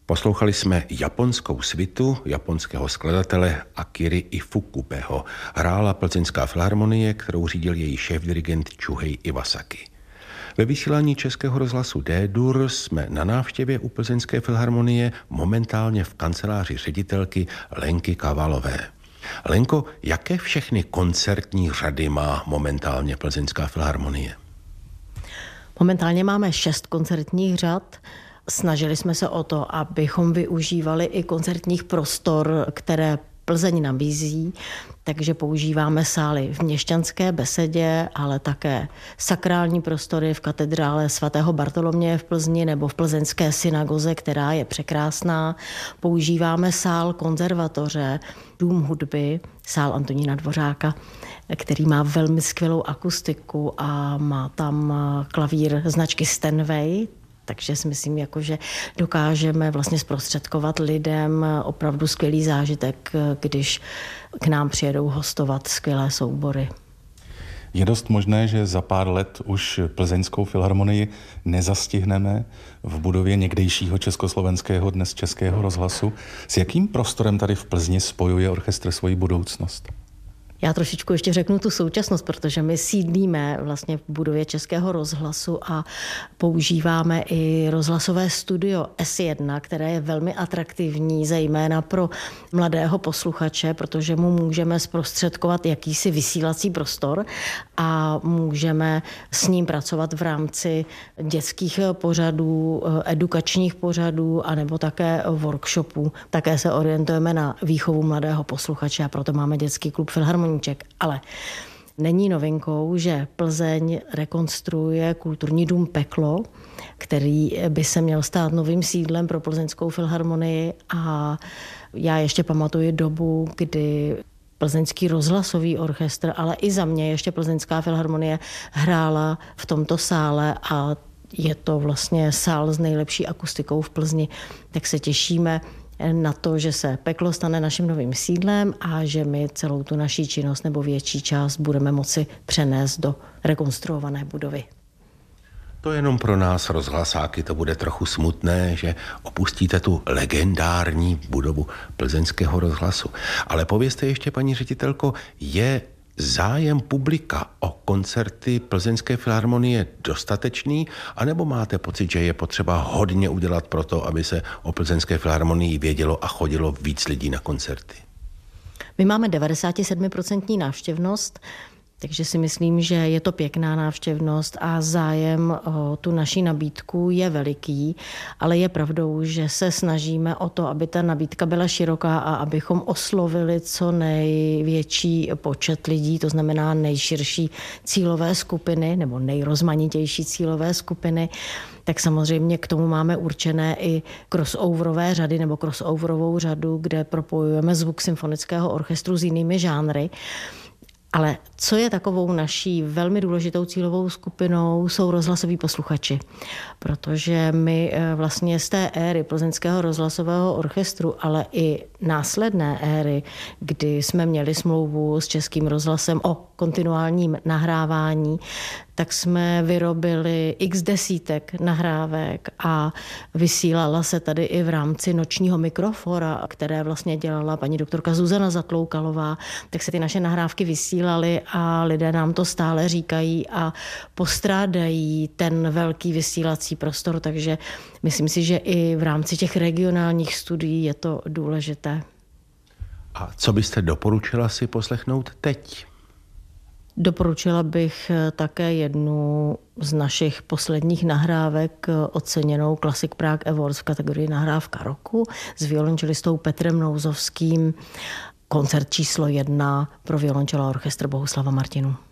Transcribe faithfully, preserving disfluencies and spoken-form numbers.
Poslouchali jsme japonskou svitu japonského skladatele Akiry Ifukubeho. Hrála Plzeňská filharmonie, kterou řídil její šéfdirigent Čuhej Iwasaki. Ve vysílání Českého rozhlasu D-dur jsme na návštěvě u Plzeňské filharmonie, momentálně v kanceláři ředitelky Lenky Kavalové. Lenko, jaké všechny koncertní řady má momentálně Plzeňská filharmonie? Momentálně máme šest koncertních řad. Snažili jsme se o to, abychom využívali i koncertních prostor, které Plzeň nabízí, takže používáme sály v Měšťanské besedě, ale také sakrální prostory v katedrále svatého Bartoloměje v Plzni nebo v plzeňské synagoze, která je překrásná. Používáme sál konzervatoře, dům hudby, sál Antonína Dvořáka, který má velmi skvělou akustiku a má tam klavír značky Steinway. Takže si myslím, jako, že dokážeme vlastně zprostředkovat lidem opravdu skvělý zážitek, když k nám přijedou hostovat skvělé soubory. Je dost možné, že za pár let už Plzeňskou filharmonii nezastihneme v budově někdejšího československého, dnes Českého rozhlasu. S jakým prostorem tady v Plzni spojuje orchestr svoji budoucnost? Já trošičku ještě řeknu tu současnost, protože my sídlíme vlastně v budově Českého rozhlasu a používáme i rozhlasové studio S jedna, které je velmi atraktivní, zejména pro mladého posluchače, protože mu můžeme zprostředkovat jakýsi vysílací prostor a můžeme s ním pracovat v rámci dětských pořadů, edukačních pořadů anebo také workshopů. Také se orientujeme na výchovu mladého posluchače a proto máme dětský klub Filharmonie. Ale není novinkou, že Plzeň rekonstruuje kulturní dům Peklo, který by se měl stát novým sídlem pro Plzeňskou filharmonii, a já ještě pamatuji dobu, kdy Plzeňský rozhlasový orchestr, ale i za mě ještě Plzeňská filharmonie hrála v tomto sále a je to vlastně sál s nejlepší akustikou v Plzni, tak se těšíme na to, že se Peklo stane naším novým sídlem a že my celou tu naší činnost nebo větší část budeme moci přenést do rekonstruované budovy. To jenom pro nás rozhlasáky to bude trochu smutné, že opustíte tu legendární budovu Plzeňského rozhlasu. Ale povězte ještě, paní ředitelko, je zájem publika o koncerty Plzeňské filharmonie dostatečný, anebo máte pocit, že je potřeba hodně udělat pro to, aby se o Plzeňské filharmonii vědělo a chodilo víc lidí na koncerty? My máme devadesát sedm procent návštěvnost, takže si myslím, že je to pěkná návštěvnost a zájem o tu naši nabídku je veliký, ale je pravdou, že se snažíme o to, aby ta nabídka byla široká a abychom oslovili co největší počet lidí, to znamená nejširší cílové skupiny nebo nejrozmanitější cílové skupiny. Tak samozřejmě k tomu máme určené i crossoverové řady nebo crossoverovou řadu, kde propojujeme zvuk symfonického orchestru s jinými žánry. Ale co je takovou naší velmi důležitou cílovou skupinou, jsou rozhlasoví posluchači. Protože my vlastně z té éry Plzeňského rozhlasového orchestru, ale i následné éry, kdy jsme měli smlouvu s Českým rozhlasem o kontinuálním nahrávání, tak jsme vyrobili x desítek nahrávek a vysílala se tady i v rámci nočního mikrofora, které vlastně dělala paní doktorka Zuzana Zatloukalová, tak se ty naše nahrávky vysílaly a lidé nám to stále říkají a postrádají ten velký vysílací prostor, takže myslím si, že i v rámci těch regionálních studií je to důležité. A co byste doporučila si poslechnout teď? Doporučila bych také jednu z našich posledních nahrávek oceněnou Classic Prague Awards v kategorii nahrávka roku s violončelistou Petrem Nouzovským, koncert číslo jedna pro violončelo a orchestr Bohuslava Martinů.